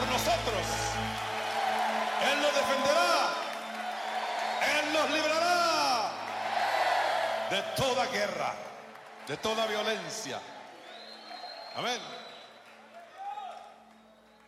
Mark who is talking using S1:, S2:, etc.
S1: por nosotros. Él nos defenderá. Él nos librará de toda guerra, de toda violencia. Amén.